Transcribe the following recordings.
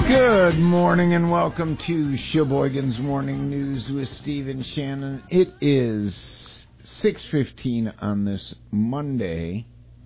Good morning and welcome to Sheboygan's Morning News with Steve and Shannon. It is 6:15 on this Monday.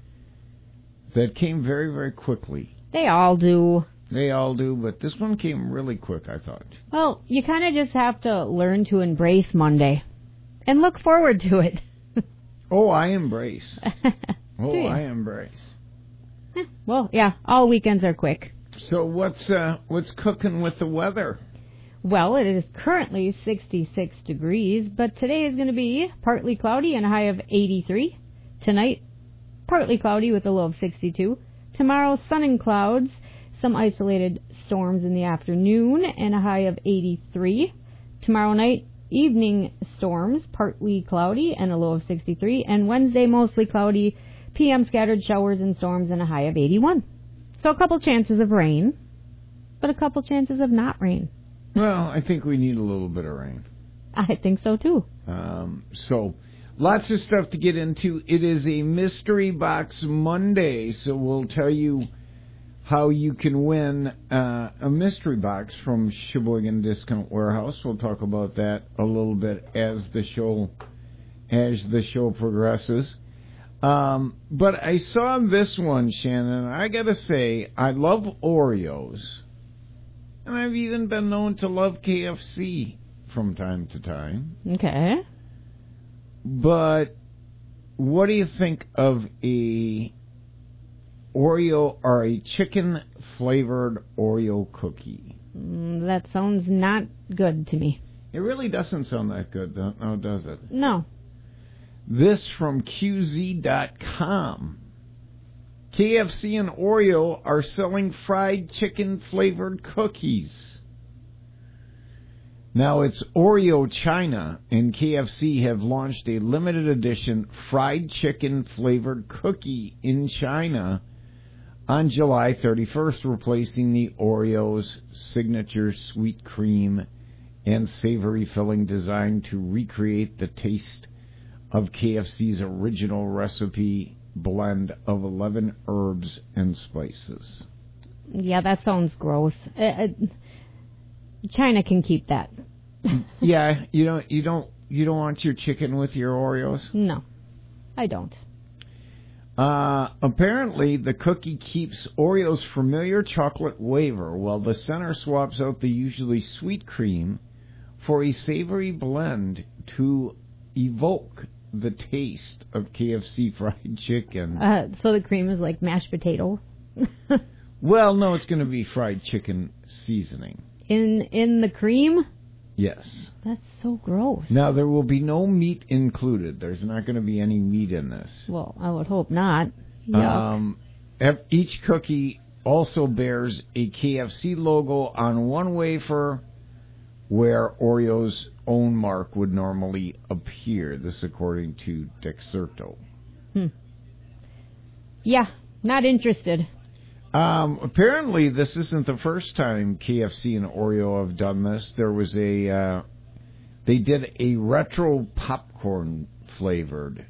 That came very, very quickly. They all do. They all do, but this one came really quick, I thought. Well, you kind of just have to learn to embrace Monday and look forward to it. Oh, I embrace. I embrace. Well, yeah, all weekends are quick. So what's cooking with the weather? Well, it is currently 66 degrees, but today is going to be partly cloudy and a high of 83. Tonight, partly cloudy with a low of 62. Tomorrow, sun and clouds, some isolated storms in the afternoon and a high of 83. Tomorrow night, evening storms, partly cloudy and a low of 63. And Wednesday, mostly cloudy, PM scattered showers and storms and a high of 81. So a couple chances of rain, but a couple chances of not rain. Well, I think we need a little bit of rain. I think so, too. So lots of stuff to get into. It is a Mystery Box Monday, so we'll tell you how you can win a mystery box from Sheboygan Discount Warehouse. We'll talk about that a little bit as the show progresses. But I saw this one, Shannon. I gotta say, I love Oreos. And I've even been known to love KFC from time to time. Okay. But what do you think of a Oreo or a chicken-flavored Oreo cookie? That sounds not good to me. It really doesn't sound that good, now does it? No. This from QZ.com. KFC and Oreo are selling fried chicken-flavored cookies. Now, it's Oreo China and KFC have launched a limited edition fried chicken-flavored cookie in China on July 31st, replacing the Oreo's signature sweet cream and savory filling designed to recreate the taste of KFC's original recipe blend of 11 herbs and spices. Yeah, that sounds gross. China can keep that. Yeah, you don't want your chicken with your Oreos? No, I don't. Apparently, the cookie keeps Oreo's familiar chocolate wafer, while the center swaps out the usually sweet cream for a savory blend to evoke the taste of KFC fried chicken. So the cream is like mashed potato? Well, no, it's going to be fried chicken seasoning. In the cream? Yes. That's so gross. Now, there will be no meat included. There's not going to be any meat in this. Well, I would hope not. Yuck. Each cookie also bears a KFC logo on one wafer, where Oreo's own mark would normally appear. This according to Dexerto. Yeah, not interested. Apparently, this isn't the first time KFC and Oreo have done this. There was they did a retro popcorn flavored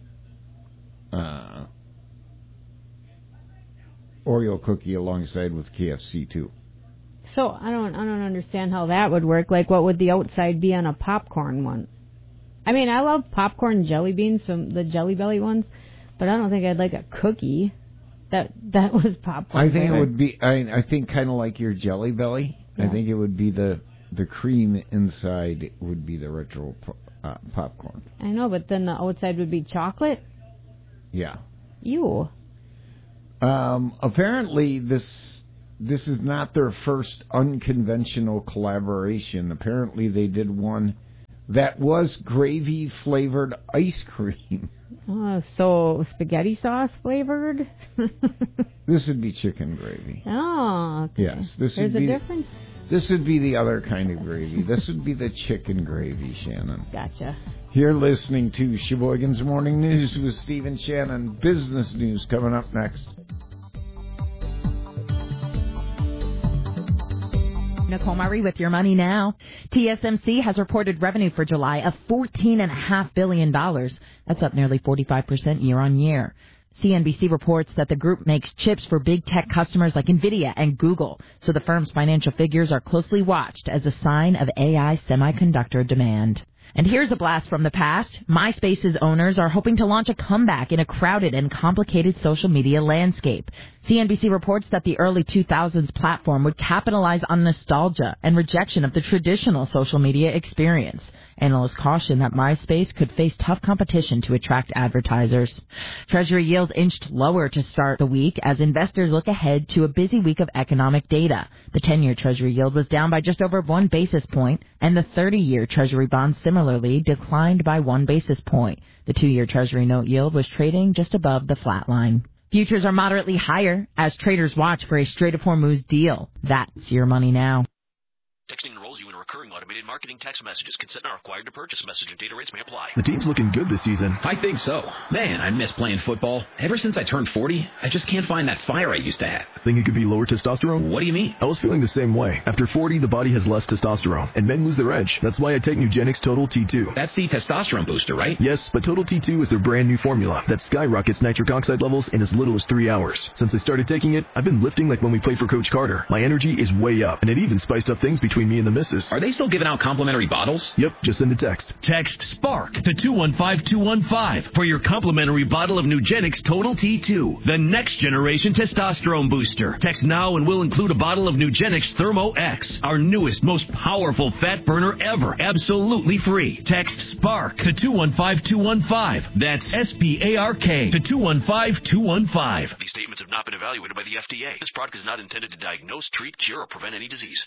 Oreo cookie alongside with KFC too. So I don't understand how that would work. Like, what would the outside be on a popcorn one? I mean, I love popcorn jelly beans from the Jelly Belly ones, but I don't think I'd like a cookie that was popcorn. I think it would be. I think kind of like your Jelly Belly. Yeah. I think it would be the cream inside would be the retro popcorn. I know, but then the outside would be chocolate. Yeah. Ew. Apparently, this is not their first unconventional collaboration. Apparently, they did one that was gravy-flavored ice cream. So spaghetti sauce flavored? This would be chicken gravy. Oh, okay. Yes. There's a difference? This would be the other kind of gravy. This would be the chicken gravy, Shannon. Gotcha. You're listening to Sheboygan's Morning News with Steve and Shannon. Business news coming up next. Nicole Murray with your money now. TSMC has reported revenue for July of $14.5 billion. That's up nearly 45% year on year. CNBC reports that the group makes chips for big tech customers like NVIDIA and Google, so the firm's financial figures are closely watched as a sign of AI semiconductor demand. And here's a blast from the past. MySpace's owners are hoping to launch a comeback in a crowded and complicated social media landscape. CNBC reports that the early 2000s platform would capitalize on nostalgia and rejection of the traditional social media experience. Analysts caution that MySpace could face tough competition to attract advertisers. Treasury yields inched lower to start the week as investors look ahead to a busy week of economic data. The 10-year Treasury yield was down by just over 1 basis point, and the 30-year Treasury bond similarly declined by 1 basis point. The 2-year Treasury note yield was trading just above the flat line. Futures are moderately higher as traders watch for a Strait of Hormuz deal. That's your money now. Texting enrolls you in recurring automated marketing text messages. Consent not required to purchase. Message and data rates may apply. The team's looking good this season. I think so. Man, I miss playing football. Ever since I turned 40, I just can't find that fire I used to have. Think it could be lower testosterone? What do you mean? I was feeling the same way. After 40, the body has less testosterone, and men lose their edge. That's why I take Nugenix Total T2. That's the testosterone booster, right? Yes, but Total T2 is their brand new formula that skyrockets nitric oxide levels in as little as 3 hours. Since I started taking it, I've been lifting like when we played for Coach Carter. My energy is way up, and it even spiced up things between me and the missus. Are they still giving out complimentary bottles? Yep, just send a text. Text SPARK to 215-215 for your complimentary bottle of Nugenix Total T2, the next generation testosterone booster. Text now and we'll include a bottle of Nugenix Thermo X, our newest, most powerful fat burner ever, absolutely free. Text SPARK to 215-215. That's SPARK to 215-215. These statements have not been evaluated by the FDA. This product is not intended to diagnose, treat, cure, or prevent any disease.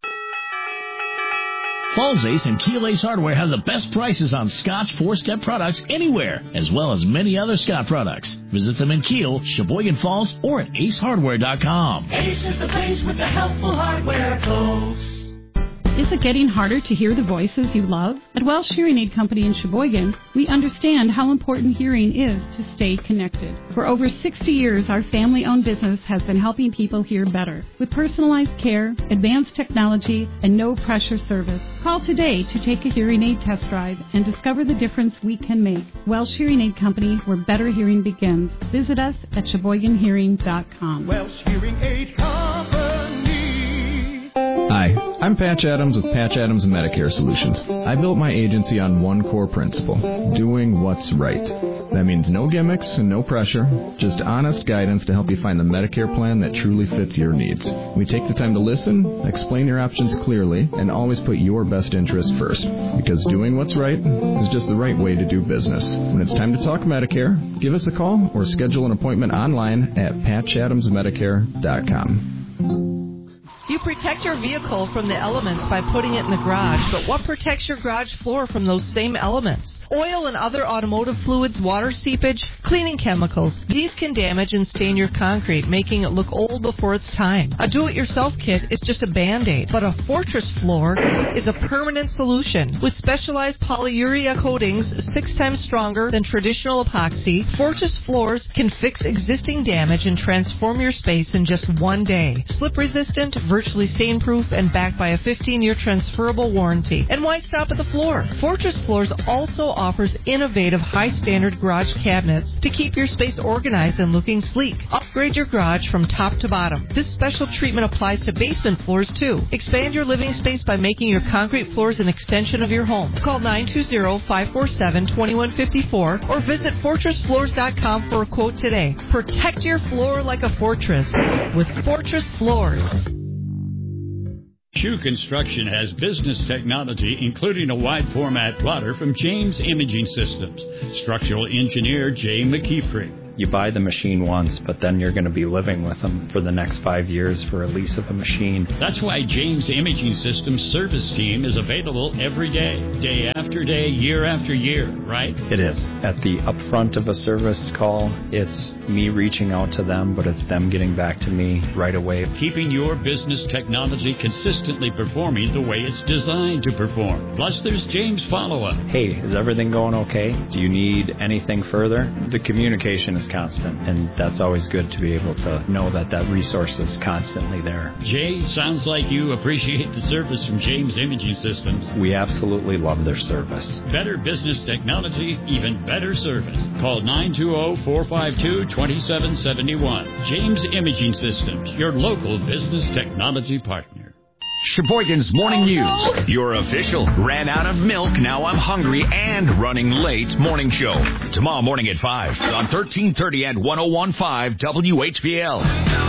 Falls Ace and Keel Ace Hardware have the best prices on Scott's 4-step products anywhere, as well as many other Scott products. Visit them in Keel, Sheboygan Falls, or at acehardware.com. Ace is the place with the helpful hardware, folks. Is it getting harder to hear the voices you love? At Welsh Hearing Aid Company in Sheboygan, we understand how important hearing is to stay connected. For over 60 years, our family-owned business has been helping people hear better. With personalized care, advanced technology, and no-pressure service. Call today to take a hearing aid test drive and discover the difference we can make. Welsh Hearing Aid Company, where better hearing begins. Visit us at SheboyganHearing.com. Welsh Hearing Aid Company. Hi, I'm Patch Adams with Patch Adams Medicare Solutions. I built my agency on one core principle, doing what's right. That means no gimmicks and no pressure, just honest guidance to help you find the Medicare plan that truly fits your needs. We take the time to listen, explain your options clearly, and always put your best interest first. Because doing what's right is just the right way to do business. When it's time to talk Medicare, give us a call or schedule an appointment online at patchadamsmedicare.com. You protect your vehicle from the elements by putting it in the garage, but what protects your garage floor from those same elements? Oil and other automotive fluids, water seepage, cleaning chemicals. These can damage and stain your concrete, making it look old before its time. A do-it-yourself kit is just a Band-Aid, but a Fortress floor is a permanent solution. With specialized polyurea coatings 6 times stronger than traditional epoxy, Fortress floors can fix existing damage and transform your space in just 1 day. Slip-resistant, virtually stain-proof, and backed by a 15-year transferable warranty. And why stop at the floor? Fortress Floors also offers innovative high-standard garage cabinets to keep your space organized and looking sleek. Upgrade your garage from top to bottom. This special treatment applies to basement floors, too. Expand your living space by making your concrete floors an extension of your home. Call 920-547-2154 or visit FortressFloors.com for a quote today. Protect your floor like a fortress with Fortress Floors. Shoe Construction has business technology, including a wide-format plotter from James Imaging Systems. Structural engineer Jay McKeefrey. You buy the machine once, but then you're going to be living with them for the next 5 years for a lease of a machine. That's why James Imaging Systems service team is available every day, day after day, year after year, right? It is. At the upfront of a service call, it's me reaching out to them, but it's them getting back to me right away. Keeping your business technology consistently performing the way it's designed to perform. Plus, there's James follow-up. Hey, is everything going okay? Do you need anything further? The communication is constant, and that's always good to be able to know that that resource is constantly there. Jay, sounds like you appreciate the service from James Imaging Systems. We absolutely love their service. Better business technology, even better service. Call 920-452-2771. James Imaging Systems, your local business technology partner. Sheboygan's Morning News, your official ran out of milk, now I'm hungry, and running late morning show. Tomorrow morning at 5 on 1330 and 101.5 WHPL.